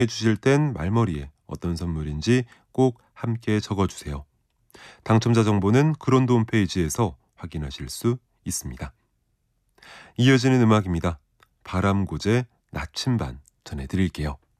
해주실 땐 말머리에 어떤 선물인지 꼭 함께 적어주세요. 당첨자 정보는 그론도 홈페이지에서 확인하실 수 있습니다. 이어지는 음악입니다. 바람고제 나침반 전해드릴게요.